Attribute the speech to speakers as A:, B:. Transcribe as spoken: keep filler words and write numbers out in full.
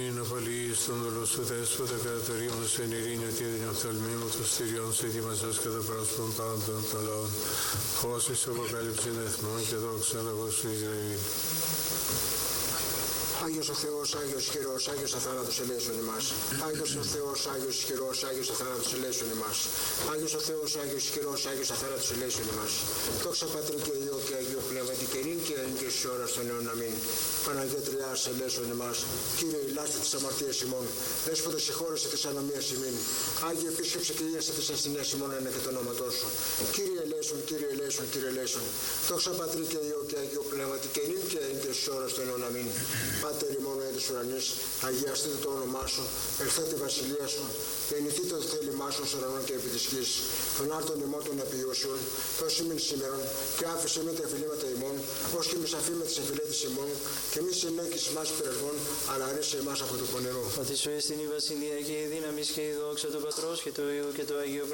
A: ειρήνη απολύει στον δολό σου δέσποτα καταρρίμως εν ειρήνη ότι έδινε οφθαλμή μου το στηριών σε ετοιμασάς κατά πρόσωπον πάντων των λαών. Φως εις αποκάλυψην εθνών και δόξα λαγό σου Ισραήλ.
B: Άγιος ο Θεός, Άγιος ισχυρός, Άγιος αθάνατος ελέησον ημάς. Άγιος ο Θεός, Άγιος ισχυρός, Άγιος αθάνατος ελέησον ημάς. Άγιος ο Θεός, Άγιος ισχυρός, Άγιος αθάνατος ελέησον ημάς. Δόξα Πατρί και Υιό και Αγίο Πνεύματι και νυν και εν και εις ώρας των αιώνων αμήν. Παναγία Τριάς ελέησον ημάς. Κύριε ηλάστη της αμαρτίας ημών. Δέσποτε συγχώρεσε της ανομίας ημίν. Άγιε επίσκεψε και ίασε της ασθενείας ημών εν και το όνοματός σου. Κύριε ελέησον, Κύριε ελέησον, Κύριε ελέησον. Δόξα Πατρί και Υιό και Αγίο Πνεύματι και νυν και εν και εις ώρας των αιώνων αμήν. Πάτερ ημών εν της ουρανής, αγιαστείτε το όνομά σου, ελθέτω η βασιλεία σου, γεννηθείτε το θέλημά σου ως ουρανών και επί της γης. Τον άρτον ημών των επιούσεων, δώσ' ημίν σήμερον και άφησε με τα εφηλήματα ημών, ως και μης αφή με τις εφηλέτης ημών, και μη συνέκεις μας πειρασμών, αλλά ρίσε εμάς από το πονηρό.
C: Ότι σου έστειν η βασιλεία και η δύναμη και η δόξα του Πατρός και του Υιού και του Αγίου